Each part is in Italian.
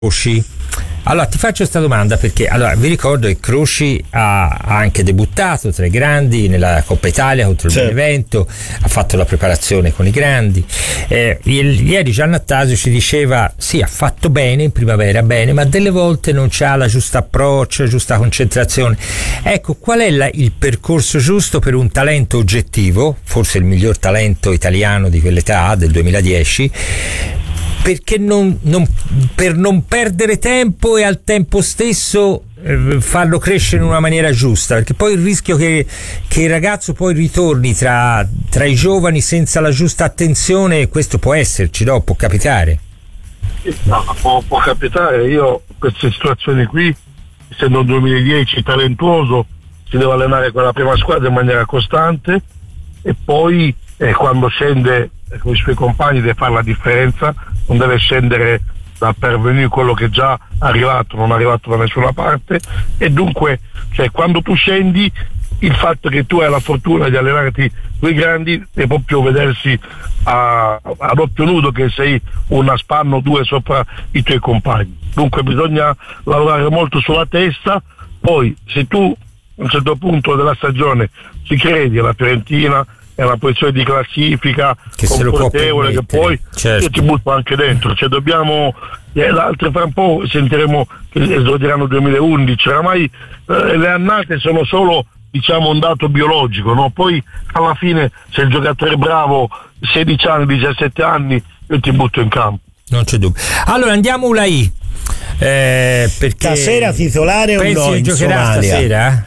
Croci. Allora ti faccio questa domanda perché vi ricordo che Croci ha anche debuttato tra i grandi nella Coppa Italia contro il Benevento, ha fatto la preparazione con i grandi. Ieri Gian Nattasio ci diceva sì, ha fatto bene in primavera, bene, ma delle volte non c'ha la giusta approccio, la giusta concentrazione. Ecco, qual è il percorso giusto per un talento oggettivo, forse il miglior talento italiano di quell'età, del 2010, perché per non perdere tempo e al tempo stesso farlo crescere in una maniera giusta, perché poi il rischio che il ragazzo poi ritorni tra i giovani senza la giusta attenzione, questo può esserci, no? Può capitare. No, può capitare. Io queste situazioni qui, essendo un 2010 talentuoso, si deve allenare con la prima squadra in maniera costante e poi quando scende con i suoi compagni deve fare la differenza, non deve scendere da pervenire quello che è già arrivato, non è arrivato da nessuna parte, e dunque quando tu scendi, il fatto che tu hai la fortuna di allenarti con i grandi è proprio vedersi a doppio nudo che sei una spanna o due sopra i tuoi compagni. Dunque bisogna lavorare molto sulla testa. Poi se tu a un certo punto della stagione ci credi alla Fiorentina, è una posizione di classifica che confortevole, che poi io ti butto anche dentro, dobbiamo altre fra un po' sentiremo che esordiranno 2011, oramai le annate sono solo un dato biologico, no? Poi alla fine se il giocatore è bravo 16 anni, 17 anni, io ti butto in campo, non c'è dubbio. Allora andiamo Ulai, perché stasera titolare o no in giocherà Somalia? Stasera?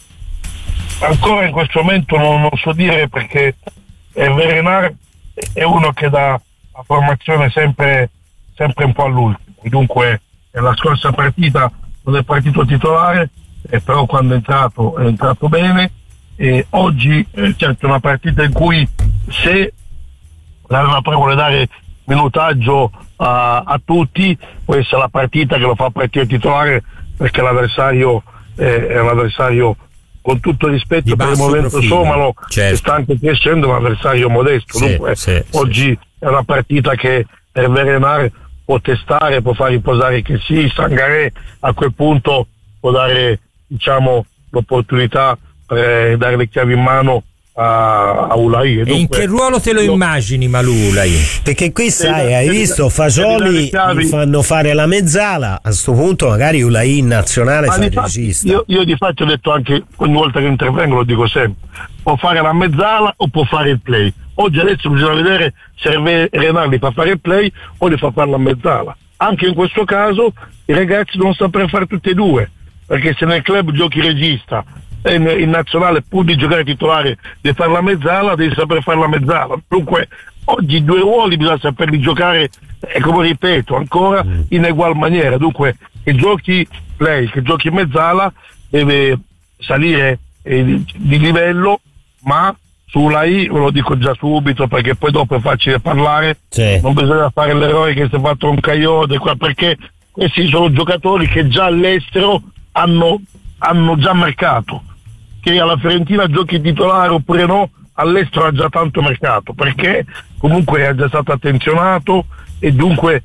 Ancora in questo momento non so dire, perché Verenar è uno che dà la formazione sempre un po' all'ultimo, dunque la scorsa partita non è partito titolare, però quando è entrato bene, e oggi certo è una partita in cui se l'allenatore vuole dare minutaggio a tutti può essere la partita che lo fa partire titolare, perché l'avversario è un avversario, con tutto il rispetto per il movimento somalo, che sta anche crescendo, un avversario modesto, dunque oggi è una partita che per Verenar può testare, può far riposare che Sangaré a quel punto può dare l'opportunità per dare le chiavi in mano a Ulai. E dunque, in che ruolo te lo immagini Malù Ulai? Perché qui hai visto Fagioli gli fanno fare la mezzala, a sto punto magari Ulai in nazionale fa il regista. Io di fatto ho detto anche ogni volta che intervengo, lo dico sempre, può fare la mezzala o può fare il play. Oggi adesso bisogna vedere se Verenar li fa fare il play o li fa fare la mezzala. Anche in questo caso i ragazzi devono sapere fare tutte e due, perché se nel club giochi regista e in nazionale pur di giocare titolare devi fare la mezzala, devi sapere fare la mezzala. Dunque oggi due ruoli bisogna saperli giocare, e come ripeto ancora, in egual maniera. Dunque che giochi play, che giochi mezzala, deve salire di livello, ma sulla I ve lo dico già subito, perché poi dopo è facile parlare, non bisogna fare l'errore che si è fatto un Coyote qua, perché questi sono giocatori che già all'estero hanno già mercato, che alla Fiorentina giochi titolare oppure no, all'estero ha già tanto mercato, perché comunque è già stato attenzionato, e dunque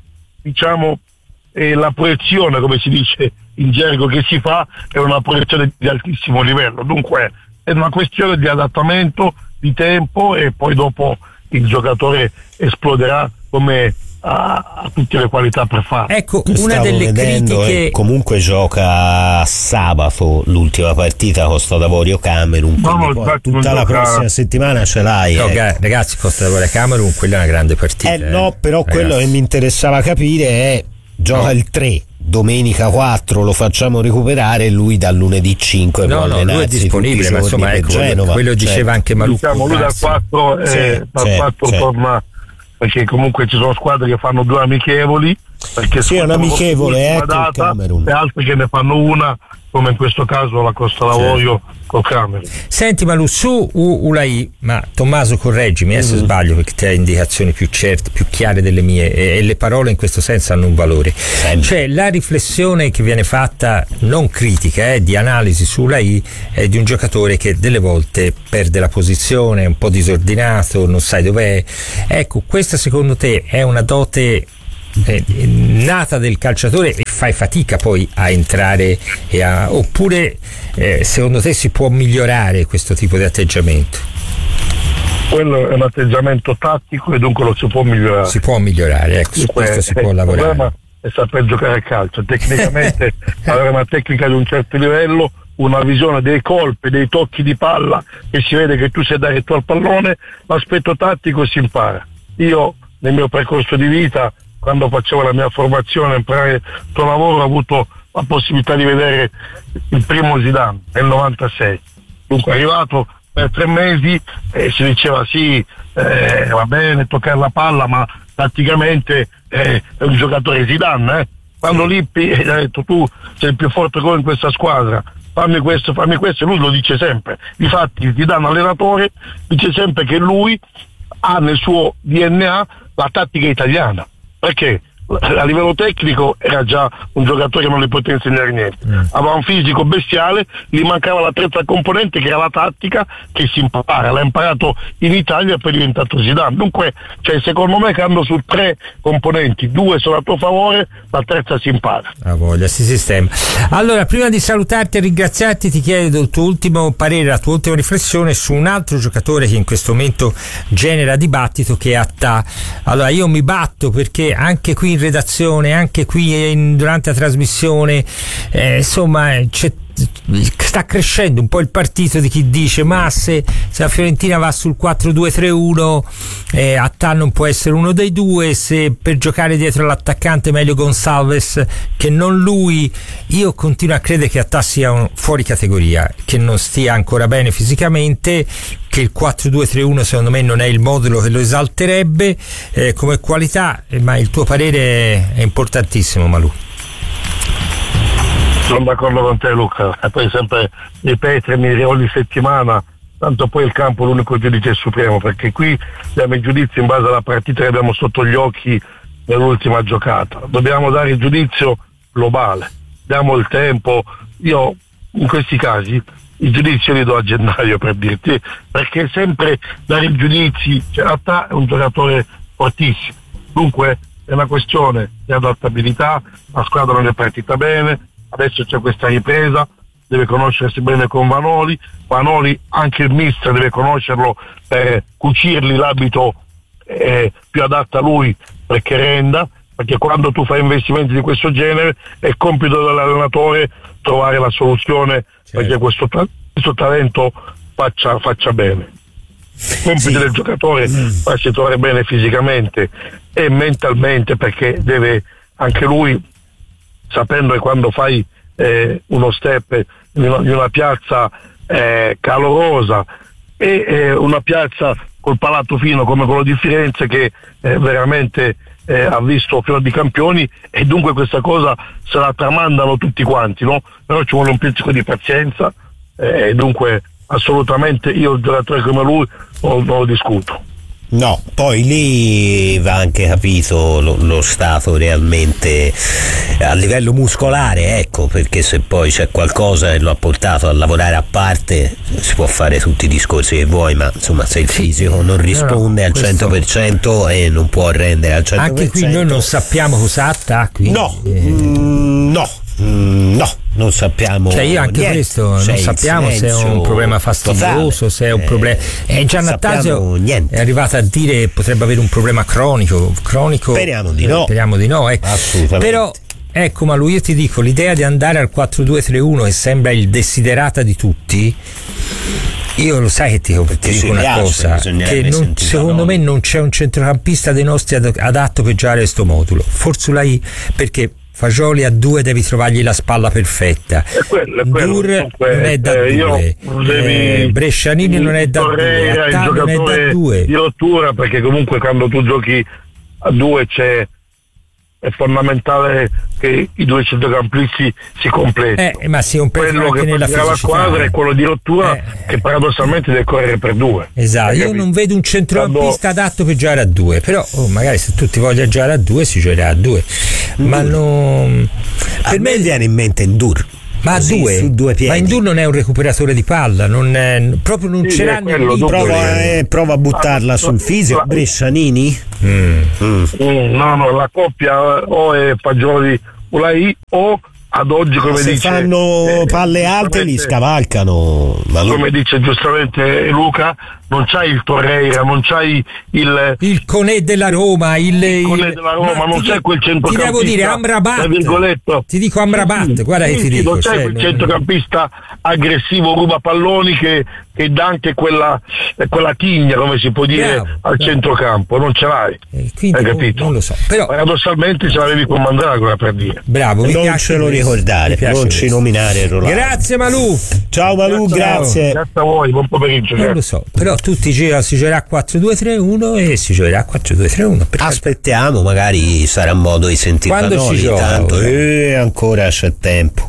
la proiezione, come si dice in gergo, che si fa è una proiezione di altissimo livello. Dunque è una questione di adattamento, di tempo, e poi dopo il giocatore esploderà come ha tutte le qualità per farlo. Ecco, una delle critiche, comunque gioca sabato l'ultima partita Costa d'Avorio Camerun, tutta la prossima settimana ce l'hai. No, ragazzi, Costa d'Avorio Camerun, quella è una grande partita. No, però ragazzi, quello che mi interessava capire è gioca il 3, domenica 4 lo facciamo recuperare, lui dal lunedì 5 lui è disponibile, ma insomma ecco, quello diceva anche Malù. Lui dal 4 torna, perché comunque ci sono squadre che fanno 2 amichevoli, perché è un amichevole data, e altre che ne fanno una, come in questo caso la Costa d'Avorio col Camerun. Senti Malù, su Ulai, ma Tommaso correggimi se sbaglio, perché te hai indicazioni più certe, più chiare delle mie, e le parole in questo senso hanno un valore. Cioè la riflessione che viene fatta, non critica, di analisi su Ulai, è di un giocatore che delle volte perde la posizione, è un po' disordinato, non sai dov'è. Ecco, questa secondo te è una dote nata del calciatore e fai fatica poi a entrare oppure secondo te si può migliorare questo tipo di atteggiamento? Quello è un atteggiamento tattico e dunque lo si può migliorare. Si può migliorare, ecco, su questo si può lavorare. Il problema è saper giocare a calcio, tecnicamente avere una tecnica di un certo livello, una visione dei colpi, dei tocchi di palla, che si vede che tu sei diretto al pallone, l'aspetto tattico si impara. Io nel mio percorso di vita, quando facevo la mia formazione, imparare tuo lavoro, ho avuto la possibilità di vedere il primo Zidane nel 96. Dunque è arrivato per 3 mesi e si diceva sì, va bene toccare la palla, ma tatticamente è un giocatore Zidane. Quando Lippi ha detto tu sei il più forte gol in questa squadra, fammi questo, e lui lo dice sempre. Difatti Zidane allenatore dice sempre che lui ha nel suo DNA la tattica italiana, perché a livello tecnico era già un giocatore che non gli poteva insegnare niente, aveva un fisico bestiale, gli mancava la terza componente che era la tattica, che si impara, l'ha imparato in Italia e poi è diventato Zidane. Dunque secondo me quando su 3 componenti 2 sono a tuo favore, la terza si impara. A voglia, si sistema. Allora, prima di salutarti e ringraziarti, ti chiedo il tuo ultimo parere, la tua ultima riflessione su un altro giocatore che in questo momento genera dibattito, che è Attà. Allora, io mi batto perché anche qui in redazione, anche qui durante la trasmissione, insomma sta crescendo un po' il partito di chi dice ma se la Fiorentina va sul 4-2-3-1 Attà non può essere uno dei due, se per giocare dietro l'attaccante meglio Gonçalves che non lui. Io continuo a credere che Attà sia fuori categoria, che non stia ancora bene fisicamente, che il 4-2-3-1 secondo me non è il modulo che lo esalterebbe come qualità, ma il tuo parere è importantissimo, Malù. Sono d'accordo con te, Luca, e poi sempre ripetermi ogni settimana, tanto poi il campo è l'unico giudice supremo, perché qui diamo i giudizi in base alla partita che abbiamo sotto gli occhi nell'ultima giocata. Dobbiamo dare il giudizio globale, diamo il tempo. Io in questi casi i giudizi li do a gennaio, per dirti, perché sempre dare i giudizi, in realtà è un giocatore fortissimo, dunque è una questione di adattabilità, la squadra non è partita bene, adesso c'è questa ripresa, deve conoscersi bene con Vanoli, anche il mister deve conoscerlo per cucirgli l'abito più adatto a lui, perché renda, perché quando tu fai investimenti di questo genere è compito dell'allenatore trovare la soluzione, perché questo talento faccia bene. Compito del giocatore farsi trovare bene fisicamente e mentalmente, perché deve anche lui, sapendo che quando fai uno step in una piazza calorosa e una piazza col palato fino come quello di Firenze, che veramente ha visto fior di campioni, e dunque questa cosa se la tramandano tutti quanti, no? Però ci vuole un pizzico di pazienza, e dunque assolutamente io il giocatore come lui non lo discuto. No, poi lì va anche capito lo stato realmente a livello muscolare, ecco, perché se poi c'è qualcosa che lo ha portato a lavorare a parte, si può fare tutti i discorsi che vuoi, ma insomma se il fisico non risponde al 100% e non può rendere al 100%. Anche qui noi non sappiamo cosa ha, quindi no, non sappiamo. Cioè io anche niente, questo non sappiamo se è un problema fastidioso, se è un problema. Gian Attanasio è arrivato a dire che potrebbe avere un problema cronico. Speriamo di no. Ecco. Assolutamente. Però ecco, ma io ti dico, l'idea di andare al 4-2-3-1 che sembra il desiderata di tutti. Io lo sai che ti dico una cosa, che secondo me non c'è un centrocampista dei nostri adatto per giocare questo modulo. Forse lei, perché Fagioli a 2 devi trovargli la spalla perfetta. Dur non è da 2, Brescianini non è da 2, Attà non è da 2. Di rottura, perché comunque quando tu giochi a 2 è fondamentale che i due centrocampisti si completino. Ma si completano anche nella fisicità. La squadra è quello di rottura che paradossalmente deve correre per 2. Esatto, io non vedo un centrocampista adatto per giocare a 2, però magari se tu ti voglia giocare a 2 si giocherà a 2. Ma non... Per me viene in mente Ndur. Ma così, due? Su due piedi. Ma Indù non è un recuperatore di palla, proprio non ce l'ha nemmeno. Prova a buttarla sul fisico. Brescianini? No, la coppia o è Fagioli Ulai o ad oggi, come se dice, fanno palle alte li scavalcano. Come dice giustamente Luca, non c'hai il Torreira, non c'hai il Conè della Roma, non c'è quel centrocampista. Ti devo dire Amrabat. Ti dico Amrabat, guarda che ti dico. Non c'è quel centrocampista aggressivo, ruba palloni che dà anche quella tigna, come si può dire, al centrocampo, non ce l'hai. Quindi hai capito? Non lo so. Però paradossalmente ce l'avevi con Mandragora, per dire. Bravo, non ce lo ricordare, non ci nominare Rolando. Grazie Malù. Ciao Malù, grazie. Grazie a voi, buon pomeriggio. Non lo so, però tutti si giocherà 4-2-3-1 e si giocherà 4-2-3-1. Aspettiamo, magari sarà modo di sentirla. Quando ci gioca? Tanto ancora c'è tempo.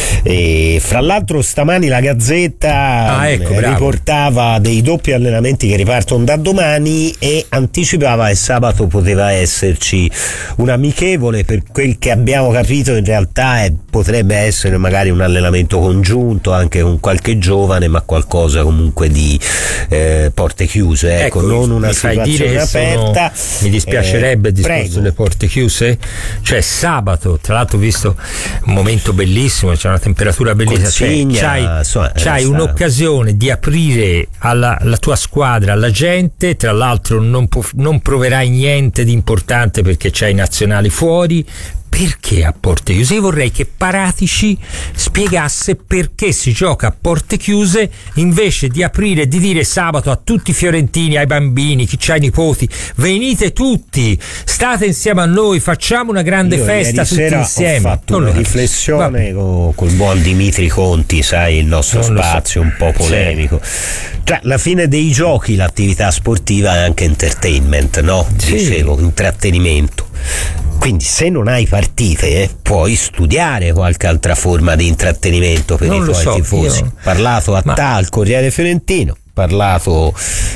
E fra l'altro stamani la Gazzetta riportava dei doppi allenamenti che ripartono da domani e anticipava che sabato poteva esserci un amichevole. Per quel che abbiamo capito in realtà potrebbe essere magari un allenamento congiunto anche con qualche giovane, ma qualcosa comunque di porte chiuse, non una situazione aperta. Mi dispiacerebbe il discorso delle porte chiuse, cioè sabato, tra l'altro ho visto un momento bellissimo, c'è una temperatura bellissima, c'hai un'occasione di aprire alla tua squadra, alla gente, tra l'altro non proverai niente di importante perché c'hai i nazionali fuori. Perché a porte chiuse? Io vorrei che Paratici spiegasse perché si gioca a porte chiuse invece di aprire e di dire sabato a tutti i fiorentini, ai bambini, chi c'ha i nipoti, venite tutti, state insieme a noi, facciamo una grande festa tutti insieme. Ho fatto una riflessione col buon Dimitri Conti, sai, il nostro spazio un po' polemico. Cioè, alla fine dei giochi l'attività sportiva è anche entertainment, no? Dicevo, intrattenimento. Quindi se non hai partite puoi studiare qualche altra forma di intrattenimento per i tuoi tifosi. Parlato a tal Corriere Fiorentino, parlato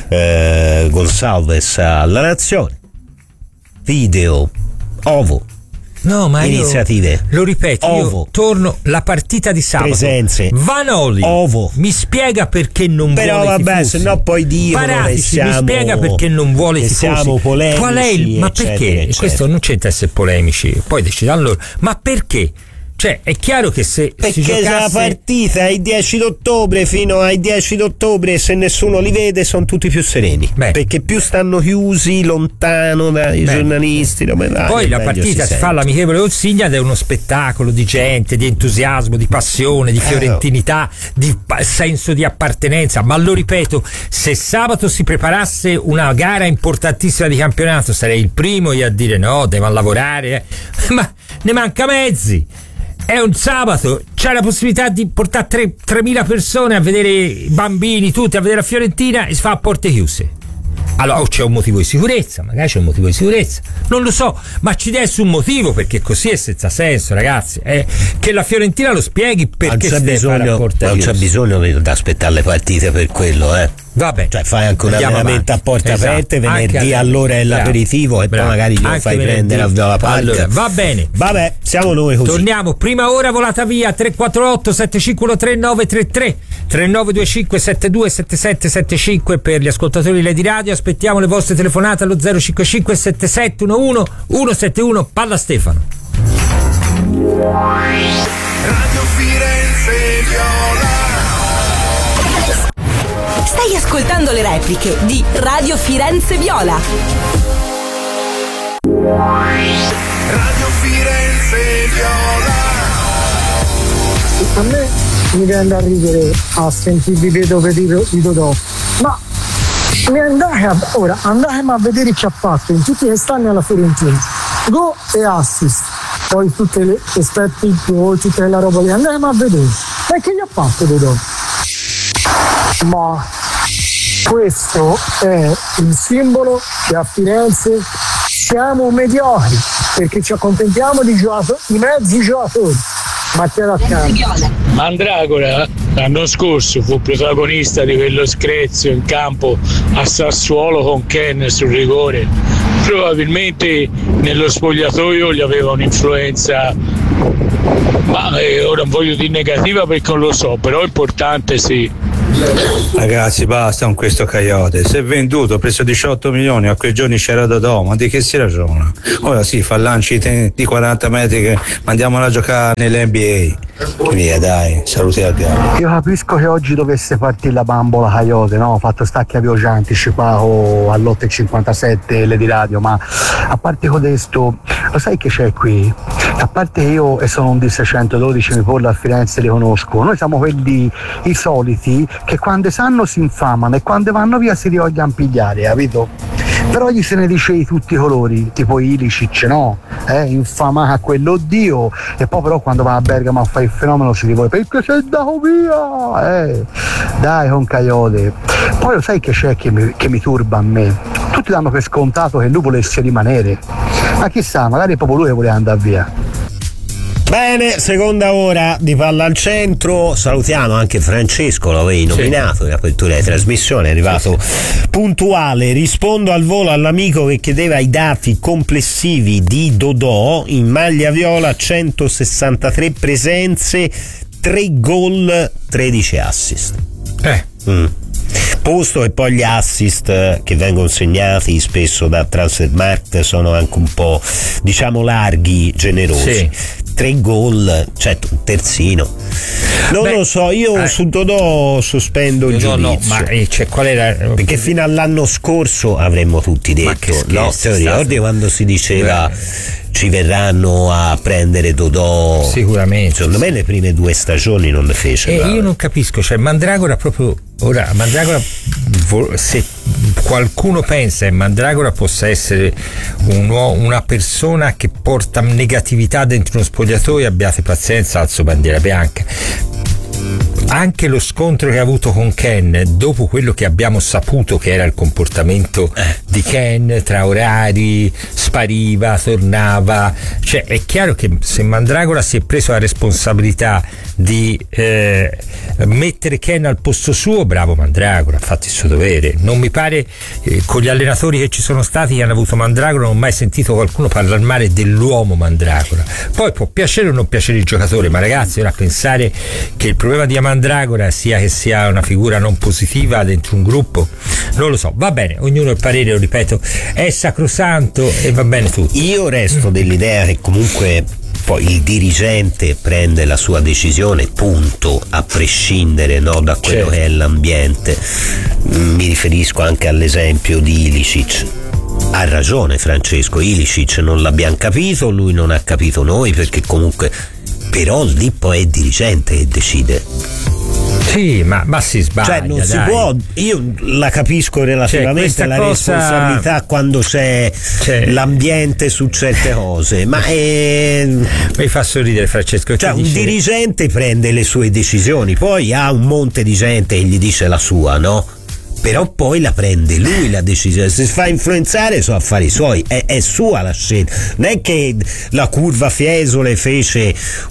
Gonsalves alla Nazione, video, Ovo. No, ma iniziative. Lo ripeto, io torno la partita di sabato. Presenze. Vanoli. Ovo. Mi spiega perché non vuole tifosi. Però vabbè, se no poi dicono Paratici, mi spiega perché non vuole tifosi. Siamo polemici. Qual è ma perché? Eccetera. Questo non c'entra essere polemici, poi decidono loro. Ma perché? Cioè, è chiaro che perché si giocasse... la partita è il 10 d'ottobre, fino ai 10 d'ottobre, se nessuno li vede sono tutti più sereni. Perché più stanno chiusi, lontano dai giornalisti. Poi la partita si fa all'amichevole Olsigna ed è uno spettacolo di gente, di entusiasmo, di passione, di fiorentinità, di senso di appartenenza. Ma lo ripeto, se sabato si preparasse una gara importantissima di campionato, sarei il primo io a dire no, devono lavorare, ma ne manca mezzi. È un sabato, c'è la possibilità di portare 3.000 persone a vedere i bambini, tutti a vedere la Fiorentina e si fa a porte chiuse. Allora c'è un motivo di sicurezza, magari c'è un motivo di sicurezza, non lo so, ma ci deve essere un motivo, perché così è senza senso, ragazzi. Che la Fiorentina lo spieghi perché si deve fare a porte chiuse. Non c'è bisogno di aspettare le partite per quello, Vabbè, cioè fai anche un allenamento a porte aperte, venerdì all'ora è l'aperitivo e poi magari glielo fai prendere a Viola Park. Allora, va bene. Vabbè, siamo noi così. Torniamo, prima ora volata via 348 751 3933 3925 727775 per gli ascoltatori di Lady Radio. Aspettiamo le vostre telefonate allo 055 7711 171. Palla Stefano. Radio Firenze Viola. Stai ascoltando le repliche di Radio Firenze Viola. Radio Firenze Viola. A me mi viene da ridere a sentirvi vedove di Dodò, ma andatemi a vedere che ha fatto in tutti quest'anni alla Fiorentina, gol e assist, poi tutte le expected goal, tutta la roba lì, andatemi a vedere, ma che gli ha fatto Dodò? Ma questo è il simbolo che a Firenze siamo mediocri, perché ci accontentiamo di mezzi giocatori. Mattia Raccani. Mandragora l'anno scorso fu protagonista di quello screzio in campo a Sassuolo con Ken sul rigore. Probabilmente nello spogliatoio gli aveva un'influenza Ma ora non voglio dire negativa perché non lo so, però è importante, sì. Ragazzi, basta con questo Coyote. Si è venduto, ha preso 18 milioni, a quei giorni c'era Dodò, ma di che si ragiona? Ora sì, fa lanci di 40 metri che mandiamola a giocare nell'NBA. Via, dai, saluti al diavolo. Io capisco che oggi dovesse partire la bambola Coyote, no? Ho fatto stacchi avioci anticipato all'8.57 le di radio, ma a parte codesto, lo sai che c'è qui? A parte che io e sono un D612, mi porlo a Firenze, li conosco, noi siamo quelli i soliti che quando sanno si infamano e quando vanno via si rivogliono pigliare, capito? Però gli se ne dice di tutti i colori, tipo Ilicic, no? Infamato a quello Dio, e poi però quando va a Bergamo a fare il fenomeno si rivolge perché sei andato via, dai con Coyote. Poi lo sai che c'è che mi turba a me? Tutti danno per scontato che lui volesse rimanere, ma chissà, magari è proprio lui che voleva andare via. Bene, seconda ora di Palla al Centro. Salutiamo anche Francesco, l'avevi nominato in apertura di trasmissione, è arrivato puntuale. Rispondo al volo all'amico che chiedeva i dati complessivi di Dodò. In maglia viola 163 presenze, 3 gol, 13 assist. Posto e poi gli assist che vengono segnati spesso da Transfermarkt sono anche un po', diciamo, larghi, generosi. 3 gol, cioè un terzino. Non lo so, io su Dodò sospendo il giudizio. No, ma qual era? Perché fino all'anno scorso avremmo tutti detto, no, te ricordi quando si diceva ci verranno a prendere Dodò? Sicuramente. Secondo me le prime 2 stagioni non le fece. Io non capisco, cioè Mandragora proprio ora, Mandragora, se qualcuno pensa che Mandragora possa essere una persona che porta negatività dentro uno spogliatoio, abbiate pazienza, alzo bandiera bianca. Anche lo scontro che ha avuto con Ken, dopo quello che abbiamo saputo che era il comportamento di Ken, tra orari, spariva, tornava, cioè è chiaro che se Mandragora si è preso la responsabilità di mettere Ken al posto suo, bravo Mandragora, ha fatto il suo dovere. Non mi pare, con gli allenatori che ci sono stati che hanno avuto Mandragora, non ho mai sentito qualcuno parlare male dell'uomo Mandragora. Poi può piacere o non piacere il giocatore, ma ragazzi, ora pensare che il problema di Mandragora sia che sia una figura non positiva dentro un gruppo, non lo so. Va bene, ognuno il parere, lo ripeto, è sacrosanto e va bene tutto. Io resto dell'idea che comunque poi il dirigente prende la sua decisione, punto, a prescindere, no, da quello che è l'ambiente. Mi riferisco anche all'esempio di Ilicic. Ha ragione Francesco, Ilicic non l'abbiamo capito, lui non ha capito noi, perché comunque però lì poi è dirigente che decide. Sì, ma si sbaglia. Cioè non si può, io la capisco relativamente alla responsabilità quando c'è l'ambiente su certe cose, ma mi fa sorridere Francesco. Cioè un dirigente prende le sue decisioni, poi ha un monte di gente che gli dice la sua, no? Però poi la prende lui la decisione, se si fa influenzare sono affari suoi, è sua la scelta. Non è che la curva Fiesole fece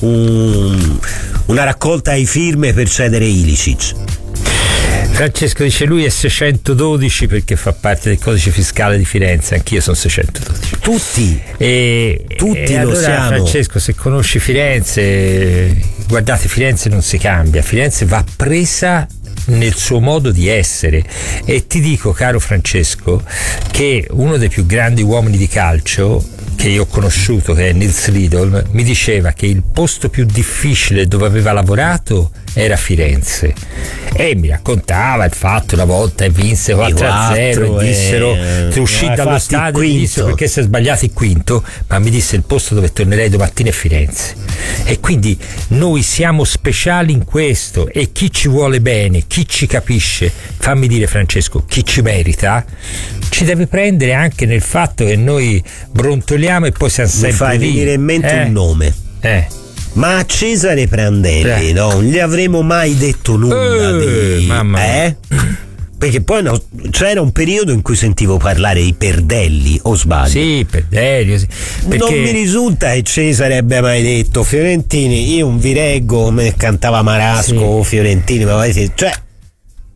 una raccolta di firme per cedere Ilicic. Francesco dice lui è 612 perché fa parte del codice fiscale di Firenze, anch'io sono 612. Tutti lo allora, siamo. Francesco, se conosci Firenze, guardate, Firenze non si cambia, Firenze va presa nel suo modo di essere, e ti dico, caro Francesco, che uno dei più grandi uomini di calcio che io ho conosciuto, che è Nils Riedel, mi diceva che il posto più difficile dove aveva lavorato era Firenze, e mi raccontava il fatto una volta vinse 4-0 e dissero, uscì dallo stadio e dissero perché si è sbagliato il quinto, ma mi disse il posto dove tornerei domattina è Firenze. E quindi noi siamo speciali in questo, e chi ci vuole bene, chi ci capisce, fammi dire Francesco, chi ci merita ci deve prendere anche nel fatto che noi brontoliamo e poi siamo sempre lì. Mi fai venire in mente un nome. Ma a Cesare Prandelli, no? Non gli avremo mai detto nulla di... Perché poi c'era un periodo in cui sentivo parlare di Perdelli, o sbaglio? Sì, Perdelli, sì. Perché... Non mi risulta che Cesare abbia mai detto Fiorentini, io non vi reggo, come cantava Marasco, Fiorentini, ma cioè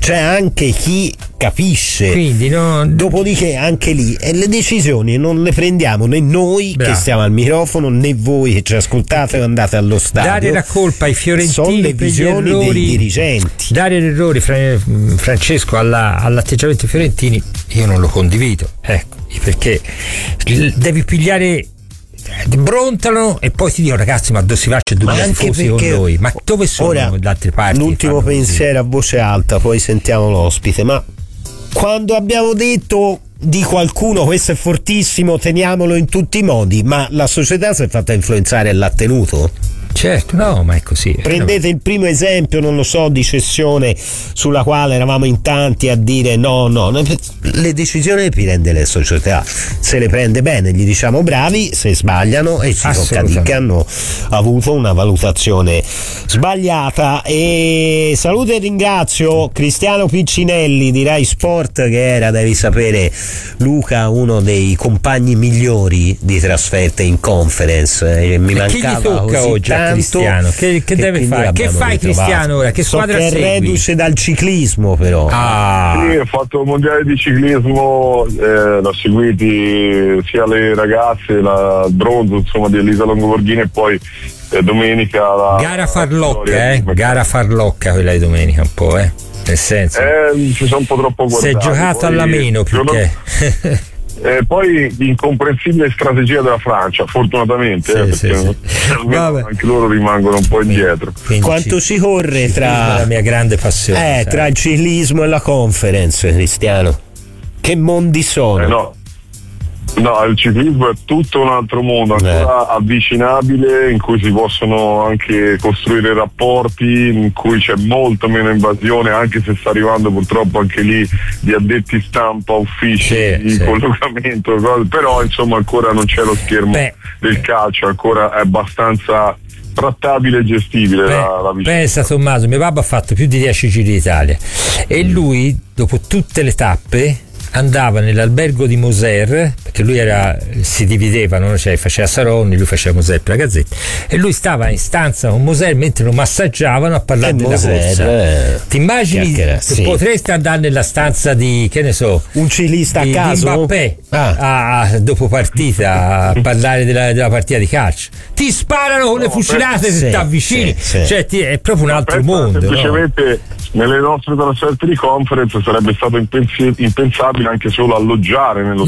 c'è anche chi capisce. Quindi dopodiché anche lì le decisioni non le prendiamo né noi che stiamo al microfono né voi che ci ascoltate o andate allo stadio. Dare la colpa ai fiorentini, sono le visioni dei dirigenti. Dare l'errore, Francesco, all'atteggiamento fiorentini, io non lo condivido, ecco, perché devi pigliare, brontano e poi ti dicono ragazzi ma dove si va, c'è due tifosi con noi, ma dove sono le altre parti? L'ultimo pensiero a voce alta, poi sentiamo l'ospite. Ma quando abbiamo detto di qualcuno questo è fortissimo, teniamolo in tutti i modi, ma la società si è fatta influenzare e l'ha tenuto? Certo, no, ma è così. Prendete il primo esempio, non lo so, di cessione sulla quale eravamo in tanti a dire no, le decisioni le prende la società, se le prende bene gli diciamo bravi, se sbagliano e ci tocca dire che hanno avuto una valutazione sbagliata. E saluto e ringrazio Cristiano Piccinelli di Rai Sport, che era, devi sapere Luca, uno dei compagni migliori di trasferte in conference, mi mancava chi gli tocca così oggi a Cristiano? Che deve fare? Che fai Cristiano ora? Che squadra segui? È reduce dal ciclismo, però. Sì, ho fatto il mondiale di ciclismo, l'ho seguiti sia le ragazze, il bronzo insomma di Elisa Longoborghini, e poi domenica gara farlocca quella di domenica un po', nel senso ci sono un po' troppo guardati. Si è giocato alla meno più che poi l'incomprensibile strategia della Francia, fortunatamente, perché anche loro rimangono un po' indietro. Quanto si corre tra la mia grande passione tra il ciclismo e la conference, Cristiano? Che mondi sono? No, il ciclismo è tutto un altro mondo, ancora avvicinabile, in cui si possono anche costruire rapporti, in cui c'è molto meno invasione, anche se sta arrivando purtroppo anche lì di addetti stampa, uffici di collocamento, però insomma ancora non c'è lo schermo del calcio, ancora è abbastanza trattabile e gestibile la vicenda. Pensa Tommaso, mio babbo ha fatto più di 10 giri d'Italia e lui dopo tutte le tappe andava nell'albergo di Moser, perché lui si dividevano, cioè faceva Saronni, lui faceva Moser per la Gazzetta, e lui stava in stanza con Moser mentre lo massaggiavano a parlare della corsa. Ti immagini se potresti andare nella stanza di, che ne so, un ciclista a caso? Di Mbappé dopo partita a parlare della partita di calcio? Ti sparano con le fucilate se ti avvicini, cioè è proprio un altro mondo. Semplicemente nelle nostre trasferte di conference sarebbe stato impensabile anche solo alloggiare nello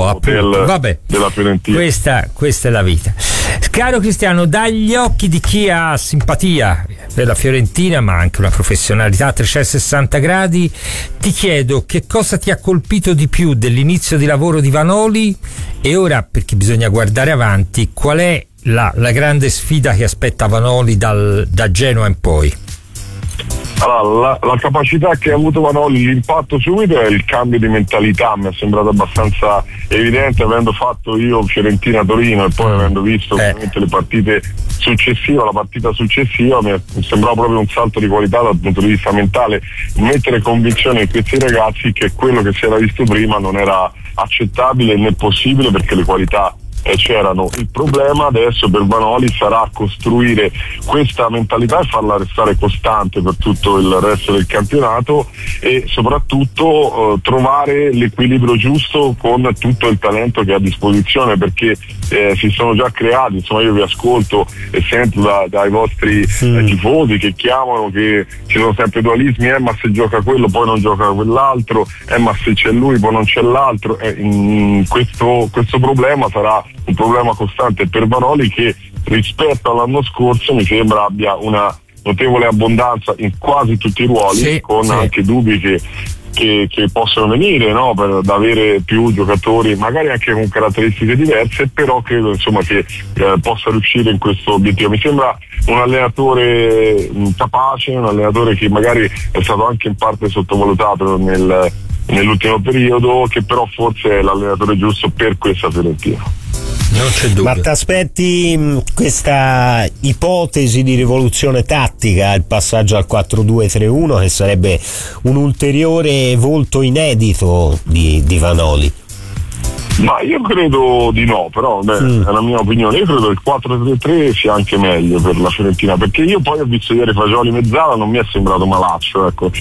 hotel della Fiorentina. Questa è la vita. Caro Cristiano, dagli occhi di chi ha simpatia per la Fiorentina ma anche una professionalità a 360 gradi, ti chiedo che cosa ti ha colpito di più dell'inizio di lavoro di Vanoli, e ora, perché bisogna guardare avanti, qual è la grande sfida che aspetta Vanoli da Genoa in poi? Allora, la capacità che ha avuto Vanoli, l'impatto subito è il cambio di mentalità, mi è sembrato abbastanza evidente, avendo fatto io Fiorentina-Torino e poi avendo visto ovviamente le partite successive, la partita successiva mi sembrava proprio un salto di qualità dal punto di vista mentale, mettere convinzione in questi ragazzi che quello che si era visto prima non era accettabile né possibile, perché le qualità c'erano. Il problema adesso per Vanoli sarà costruire questa mentalità e farla restare costante per tutto il resto del campionato, e soprattutto trovare l'equilibrio giusto con tutto il talento che ha a disposizione, perché si sono già creati, insomma io vi ascolto e sento dai vostri tifosi che chiamano che ci sono sempre dualismi, ma se gioca quello poi non gioca quell'altro, ma se c'è lui poi non c'è l'altro, questo problema sarà un problema costante per Vanoli, che rispetto all'anno scorso mi sembra abbia una notevole abbondanza in quasi tutti i ruoli, con anche dubbi che possono venire, no? Per avere più giocatori magari anche con caratteristiche diverse, però credo insomma che possa riuscire in questo obiettivo. Mi sembra un allenatore capace, un allenatore che magari è stato anche in parte sottovalutato nell'ultimo periodo, che però forse è l'allenatore giusto per questa Fiorentina. Non c'è dubbio. Ma ti aspetti questa ipotesi di rivoluzione tattica, il passaggio al 4-2-3-1, che sarebbe un ulteriore volto inedito di Vanoli? Ma io credo di no, però è la mia opinione. Io credo che il 4-3-3 sia anche meglio per la Fiorentina, perché io poi ho visto ieri Fagioli mezzala, non mi è sembrato malaccio, ecco.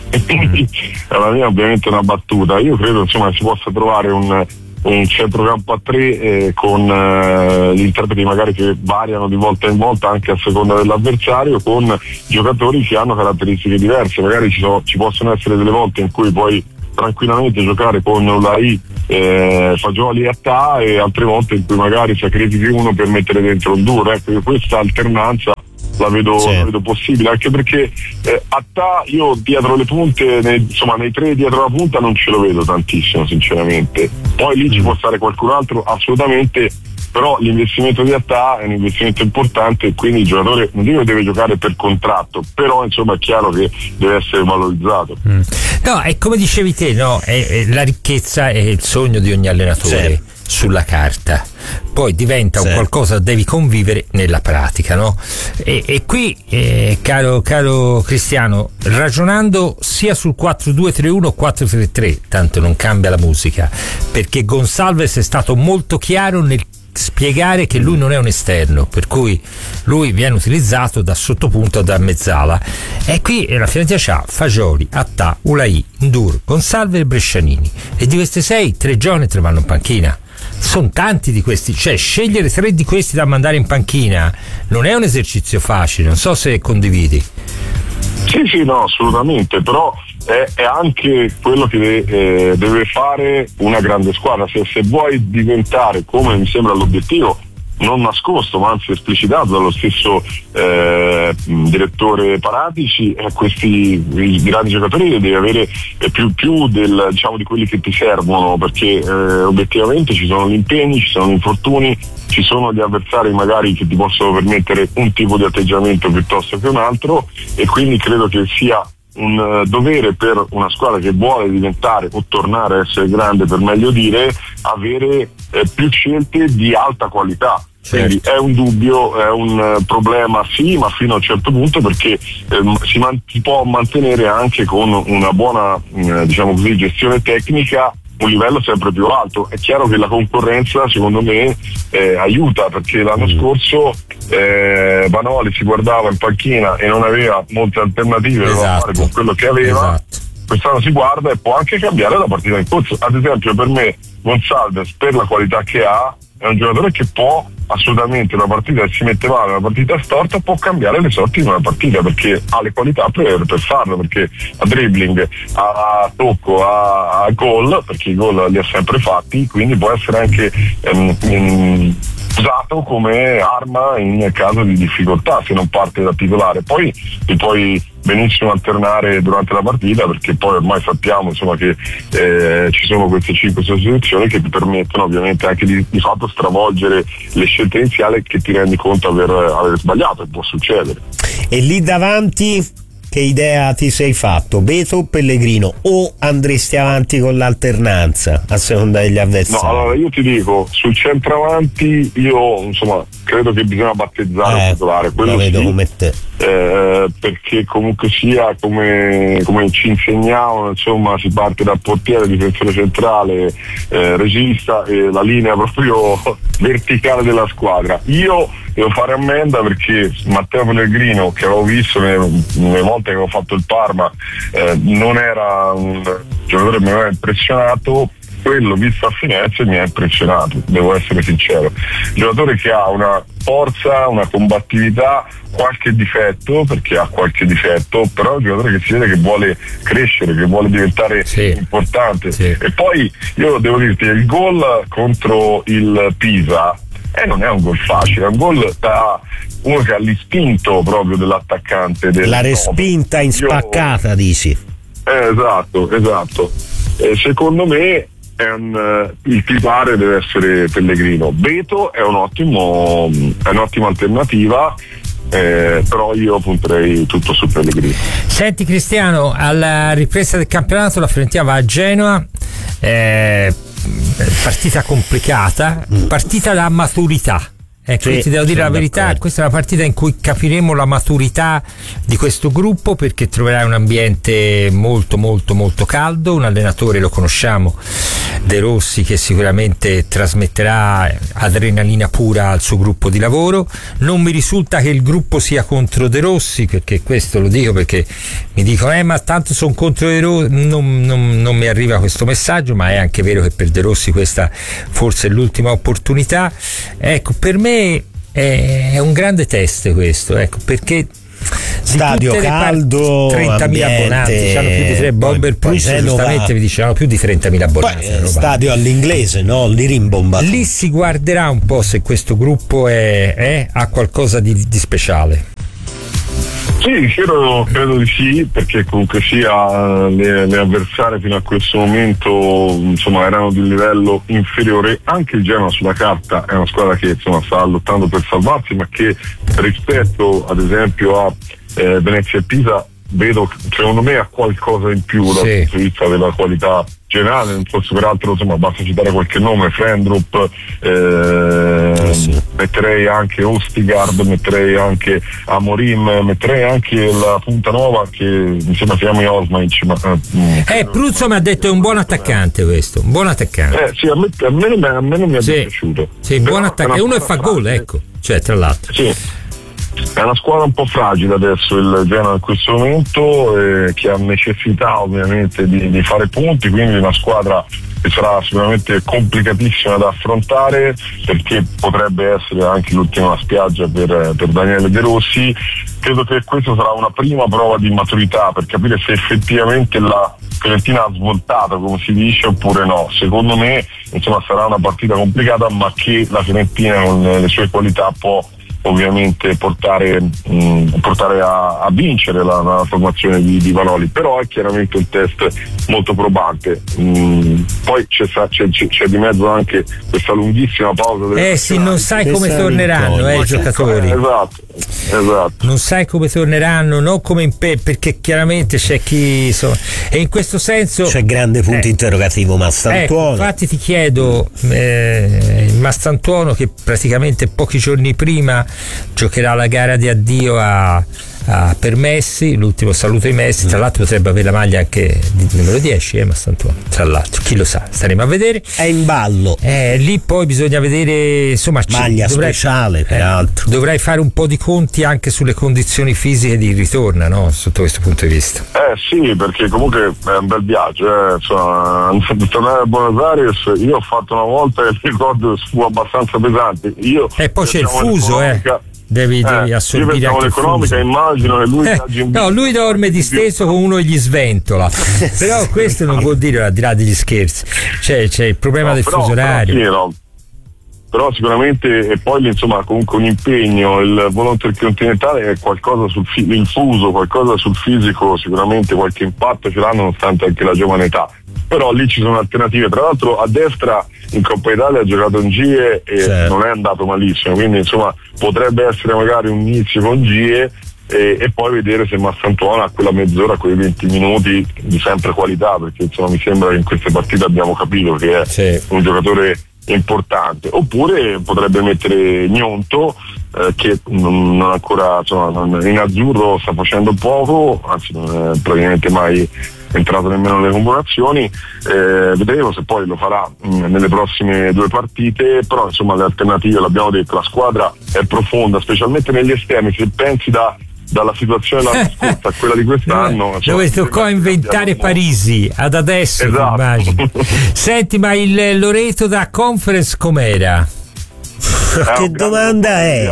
La mia ovviamente è una battuta. Io credo insomma si possa trovare un centrocampo a 3 con gli interpreti magari che variano di volta in volta anche a seconda dell'avversario, con giocatori che hanno caratteristiche diverse. Magari ci possono essere delle volte in cui puoi tranquillamente giocare con Ulai, Fagioli e Attà, e altre volte in cui magari sacrifichi uno per mettere dentro un duro. Ecco, questa alternanza la vedo possibile, anche perché Attà io dietro le punte, nei 3 dietro la punta non ce lo vedo tantissimo sinceramente. Poi lì ci può stare qualcun altro assolutamente, però l'investimento di Attà è un investimento importante e quindi il giocatore non dico che deve giocare per contratto, però insomma è chiaro che deve essere valorizzato. No, è come dicevi te, no? La ricchezza è il sogno di ogni allenatore sulla carta, poi diventa un qualcosa, devi convivere nella pratica, no? E qui caro Cristiano, ragionando sia sul 4-2-3-1 o 4-3-3, tanto non cambia la musica, perché Gonçalves è stato molto chiaro nel spiegare che lui non è un esterno, per cui lui viene utilizzato da sottopunto, da mezzala, e qui la Fiorentina c'ha Fagioli, Attà, Ulai, Ndur, Gonçalves e Brescianini, e di queste 6 3 giorni te ne vanno in panchina. Sono tanti di questi, cioè scegliere 3 di questi da mandare in panchina non è un esercizio facile, non so se condividi. Sì, no, assolutamente, però è anche quello che deve fare una grande squadra. Se vuoi diventare, come mi sembra l'obiettivo, non nascosto ma anzi esplicitato dallo stesso direttore Paratici, questi i grandi giocatori devi avere più del, diciamo, di quelli che ti servono, perché obiettivamente ci sono gli impegni, ci sono gli infortuni, ci sono gli avversari magari che ti possono permettere un tipo di atteggiamento piuttosto che un altro, e quindi credo che sia un dovere per una squadra che vuole diventare o tornare a essere grande, per meglio dire, avere più scelte di alta qualità. Quindi è un dubbio, è un problema, sì, ma fino a un certo punto, perché si può mantenere anche con una buona diciamo così, gestione tecnica un livello sempre più alto. È chiaro che la concorrenza secondo me aiuta, perché l'anno scorso Vanoli si guardava in panchina e non aveva molte alternative da fare con quello che aveva. Quest'anno si guarda e può anche cambiare la partita in corso. Ad esempio per me Gonçalves, per la qualità che ha, è un giocatore che può assolutamente, una partita che si mette male, una partita storta, può cambiare le sorti di una partita, perché ha le qualità per farlo, perché a dribbling, a tocco, a gol, perché i gol li ha sempre fatti, quindi può essere anche usato come arma in caso di difficoltà, se non parte da titolare. Poi ti puoi benissimo alternare durante la partita, perché poi ormai sappiamo insomma che ci sono queste 5 sostituzioni che ti permettono ovviamente anche di fatto stravolgere le scelte iniziali, che ti rendi conto aver sbagliato, e può succedere. E lì davanti che idea ti sei fatto? Beto o Pellegrino? O andresti avanti con l'alternanza a seconda degli avversari? No, allora io ti dico, sul centravanti io insomma credo che bisogna battezzare il titolare, quello lo vedo come te. Perché comunque sia, come ci insegnavano, insomma si parte dal portiere, difensore centrale, regista, e la linea proprio verticale della squadra. Io devo fare ammenda, perché Matteo Pellegrino, che avevo visto nelle volte che avevo fatto il Parma, non era un giocatore che mi aveva impressionato. Quello visto a Firenze mi ha impressionato, devo essere sincero. Giocatore che ha una forza, una combattività, qualche difetto, perché ha qualche difetto, però è un giocatore che si vede che vuole crescere, che vuole diventare importante. E poi io devo dirti, il gol contro il Pisa non è un gol facile, è un gol da uno che ha l'istinto proprio dell'attaccante. La respinta in spaccata, dici? Esatto. Secondo me il titolare deve essere Pellegrino. Beto è un'ottima alternativa, però io punterei tutto su Pellegrino. Senti Cristiano, alla ripresa del campionato la Fiorentina va a Genoa, partita complicata, partita da maturità. Ecco, ti devo dire la verità, questa è una partita in cui capiremo la maturità di questo gruppo, perché troverai un ambiente molto molto molto caldo, un allenatore, lo conosciamo, De Rossi, che sicuramente trasmetterà adrenalina pura al suo gruppo di lavoro. Non mi risulta che il gruppo sia contro De Rossi, perché questo lo dico perché mi dicono ma tanto sono contro De Rossi. Non mi arriva questo messaggio, ma è anche vero che per De Rossi questa forse è l'ultima opportunità. Ecco, per me è un grande test questo, ecco, perché stadio caldo, 30.000 abbonati, hanno più di 3 Bomber Pulse, giustamente vi dicevano più di 30.000 abbonati. Poi, stadio all'inglese, no? Lì rimbombato. Lì si guarderà un po' se questo gruppo ha qualcosa di speciale. Sì, credo di sì, perché comunque sia le avversarie fino a questo momento insomma erano di un livello inferiore. Anche il Genoa sulla carta è una squadra che insomma sta lottando per salvarsi, ma che rispetto ad esempio a Venezia e Pisa vedo, secondo me, ha qualcosa in più dal punto di vista della qualità generale. Forse peraltro insomma basta citare qualche nome: Frendrup, metterei anche Ostigard, metterei anche Amorim, metterei anche la punta nuova che insieme si chiama Osmaic. Pruzzo mi ha detto è un buon attaccante questo, un buon attaccante. Sì, a me non mi è piaciuto. Sì, buon attaccante, uno che fa gol, ecco, cioè tra l'altro. Sì. È una squadra un po' fragile adesso il Genoa in questo momento, che ha necessità ovviamente di fare punti, quindi una squadra che sarà sicuramente complicatissima da affrontare, perché potrebbe essere anche l'ultima spiaggia per Daniele De Rossi. Credo che questa sarà una prima prova di maturità per capire se effettivamente la Fiorentina ha svoltato, come si dice, oppure no. Secondo me insomma sarà una partita complicata, ma che la Fiorentina con le sue qualità può ovviamente portare a vincere la formazione di Vanoli, però è chiaramente un test molto probante. Poi c'è di mezzo anche questa lunghissima pausa sì, non sai come torneranno i giocatori. Esatto. Non sai come torneranno, non come perché chiaramente c'è chi e in questo senso c'è grande punto interrogativo Mastantuono. Infatti ti chiedo, Mastantuono, che praticamente pochi giorni prima giocherà la gara di addio per Messi, l'ultimo saluto di Messi. Tra l'altro potrebbe avere la maglia anche di numero 10, Mastantuono, tra l'altro, chi lo sa, staremo a vedere. È in ballo, lì poi bisogna vedere, insomma, maglia speciale peraltro. Dovrei fare un po' di conti anche sulle condizioni fisiche di ritorno, no? Sotto questo punto di vista. Sì, perché comunque è un bel viaggio, insomma, tornare a Buenos Aires io ho fatto una volta e ricordo fu abbastanza pesante. E poi c'è il fuso, Devi assorbire anche l'economica, immagino che lui lui dorme disteso con uno e gli sventola. Però questo non vuol dire, al di là degli scherzi, c'è il problema del fuso orario. Però sicuramente, e poi insomma comunque un impegno, il volo intercontinentale è qualcosa infuso, qualcosa sul fisico, sicuramente qualche impatto ce l'ha, nonostante anche la giovane età. Però lì ci sono alternative. Tra l'altro a destra in Coppa Italia ha giocato in GIE e non è andato malissimo, quindi insomma potrebbe essere magari un inizio con GIE e poi vedere se Mastantuono ha quella mezz'ora, quei 20 minuti di sempre qualità, perché insomma mi sembra che in queste partite abbiamo capito che è un giocatore importante. Oppure potrebbe mettere Gnonto, che non ancora, insomma, in azzurro sta facendo poco, anzi non è praticamente mai entrato nemmeno nelle convocazioni. Vedremo se poi lo farà nelle prossime 2 partite, però insomma le alternative, l'abbiamo detto, la squadra è profonda, specialmente negli esterni. Se pensi dalla situazione dell'anno scorso a quella di quest'anno, dove toccò inventare Parisi ad adesso, immagino. Senti, ma il Loreto da Conference com'era? Che domanda è?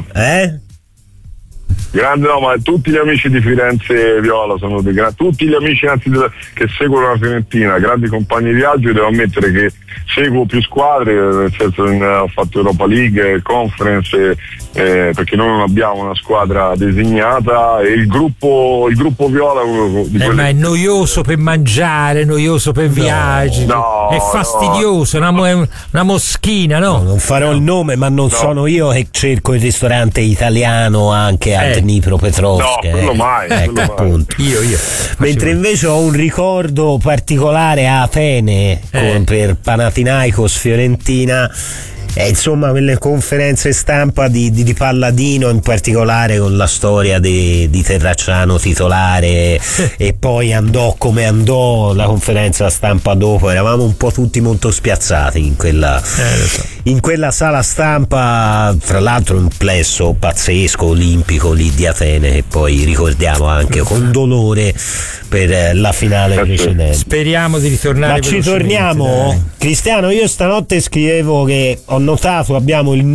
Grande, no, ma tutti gli amici di Firenze Viola sono tutti gli amici che seguono la Fiorentina, grandi compagni di viaggio. Devo ammettere che seguo più squadre, nel senso ho fatto Europa League, Conference, perché noi non abbiamo una squadra designata, e il gruppo Viola ma è noioso per mangiare, noioso per viaggi, è fastidioso, una moschina, no? Non farò il nome, ma non sono io che cerco il ristorante italiano anche a Dnipropetrovsk. No, quello mai. Appunto. Io. Mentre invece ho un ricordo particolare a Atene per Panathinaikos Fiorentina, insomma quelle conferenze stampa di Palladino, in particolare con la storia di Terracciano titolare e poi andò come andò la conferenza stampa dopo, eravamo un po' tutti molto spiazzati in quella sala stampa, fra l'altro un plesso pazzesco olimpico lì di Atene, che poi ricordiamo anche con dolore per la finale precedente. Speriamo di ritornare. Ma ci torniamo? Dai. Cristiano, io stanotte scrivevo che ho notato abbiamo il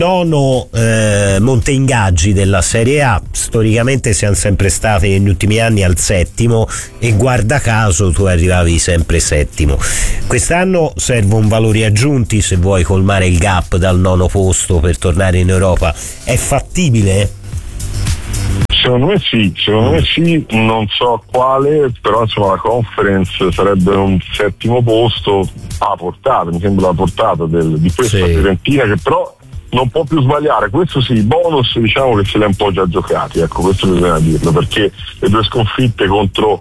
9 monte ingaggi della Serie A, storicamente siamo sempre stati negli ultimi anni al 7° e guarda caso tu arrivavi sempre 7°. Quest'anno servono valori aggiunti se vuoi colmare il gap dal 9° posto per tornare in Europa. È fattibile? Secondo me sì, non so quale, però insomma la Conference sarebbe un 7° posto a portata, mi sembra la portata di questa Fiorentina, che però non può più sbagliare. Questo sì, i bonus diciamo che se li ha un po' già giocati, ecco, questo bisogna dirlo, perché le 2 sconfitte contro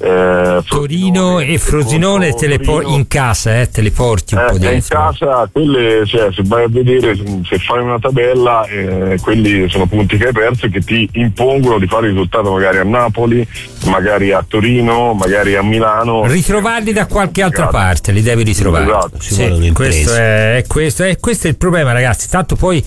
Torino e Frosinone in casa te le porti un po' dietro. In casa quelle, cioè, se vai a vedere, se fai una tabella, quelli sono punti che hai perso e che ti impongono di fare risultato magari a Napoli, magari a Torino, magari a Milano. Ritrovarli da qualche altra parte, li devi ritrovare. Esatto. Questo è il problema, ragazzi. Tanto poi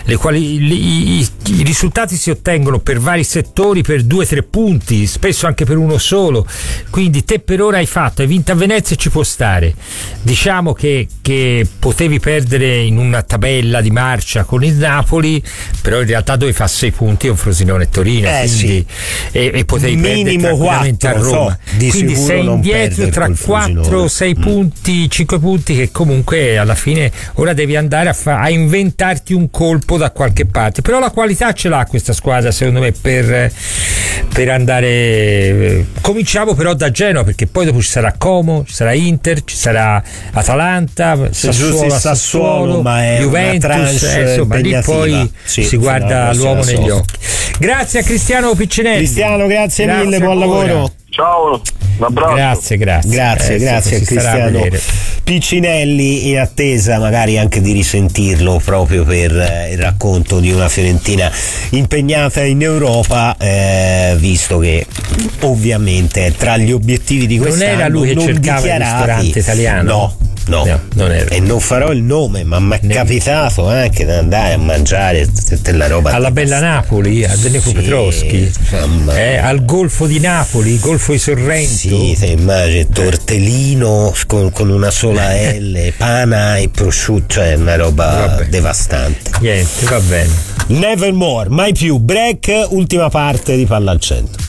i risultati si ottengono per vari settori, per 2-3 punti, spesso anche per uno solo. Quindi te per ora hai vinto a Venezia, ci può stare. Diciamo che potevi perdere in una tabella di marcia con il Napoli, però in realtà dove fa 6 punti con Frosinone e Torino, quindi, e potevi minimo perdere tranquillamente 4, a Roma. Quindi sei indietro tra 4, 6 punti, 5 punti, che comunque alla fine ora devi andare a inventarti un colpo da qualche parte. Però la qualità ce l'ha questa squadra, secondo me, per andare. Cominciamo però da Genova, perché poi dopo ci sarà Como, ci sarà Inter, ci sarà Atalanta, Sassuolo, ma è Juventus, insomma lì poi si guarda l'uomo negli occhi. Grazie a Cristiano Piccinelli. Cristiano, grazie mille, buon lavoro. Ciao, un abbraccio. Grazie a Cristiano Piccinelli, in attesa magari anche di risentirlo proprio per il racconto di una Fiorentina impegnata in Europa, visto che ovviamente tra gli obiettivi di quest'anno non era lui che cercava il ristorante italiano? No, non era. E non farò il nome, ma mi è capitato anche di andare a mangiare della roba alla Bella Napoli, a Deneco Petroschi, al Golfo di Napoli, Golfo di Sorrento. Sì, te immagini, tortellino con una sola L, pana e prosciutto, cioè una roba devastante. Niente, va bene. Nevermore, mai più. Break, ultima parte di Palla al Centro.